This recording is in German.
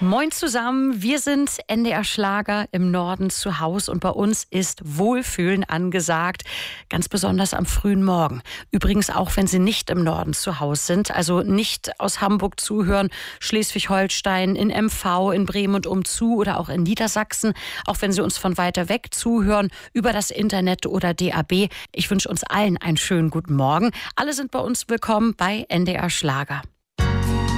Moin zusammen, wir sind NDR Schlager im Norden zu Haus und bei uns ist Wohlfühlen angesagt, ganz besonders am frühen Morgen. Übrigens auch, wenn Sie nicht im Norden zu Hause sind, also nicht aus Hamburg zuhören, Schleswig-Holstein, in MV, in Bremen und umzu oder auch in Niedersachsen, auch wenn Sie uns von weiter weg zuhören, über das Internet oder DAB. Ich wünsche uns allen einen schönen guten Morgen. Alle sind bei uns willkommen bei NDR Schlager.